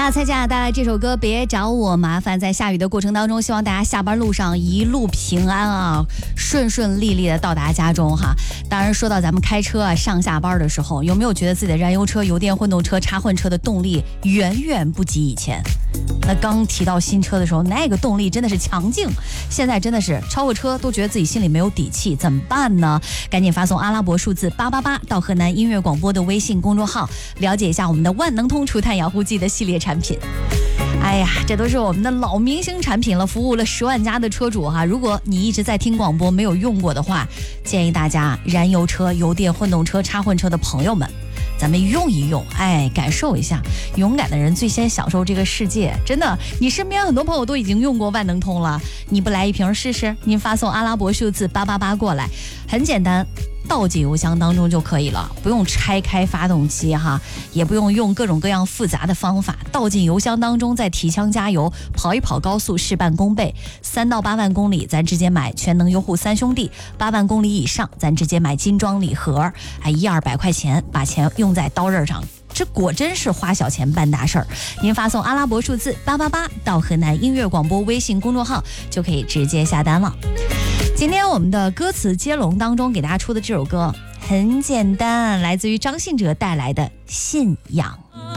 大蔡家带来这首歌《别找我麻烦》。在下雨的过程当中，希望大家下班路上一路平安啊，顺顺利利的到达家中哈。当然，说到咱们开车啊，上下班的时候，有没有觉得自己的燃油车、油电混动车、插混车的动力远远不及以前？那刚提到新车的时候，那个动力真的是强劲，现在真的是超过车都觉得自己心里没有底气，怎么办呢？赶紧发送阿拉伯数字888到河南音乐广播的微信公众号，了解一下我们的万能通除碳养护剂的系列产品。哎呀，这都是我们的老明星产品了，服务了10万家的车主哈。如果你一直在听广播没有用过的话，建议大家燃油车、油电混动车、插混车的朋友们，咱们用一用，哎，感受一下，勇敢的人最先享受这个世界。真的，你身边很多朋友都已经用过万能通了，你不来一瓶试试？您发送阿拉伯数字888过来，很简单，倒进油箱当中就可以了，不用拆开发动机哈，也不用各种各样复杂的方法，倒进油箱当中再提枪加油，跑一跑高速事半功倍。3到8万公里咱直接买全能优护3兄弟，8万公里以上咱直接买精装礼盒，还100-200块钱，把钱用在刀刃上，这果真是花小钱办大事儿。您发送阿拉伯数字888到河南音乐广播微信公众号就可以直接下单了。今天我们的歌词接龙当中给大家出的这首歌很简单，来自于张信哲带来的信仰。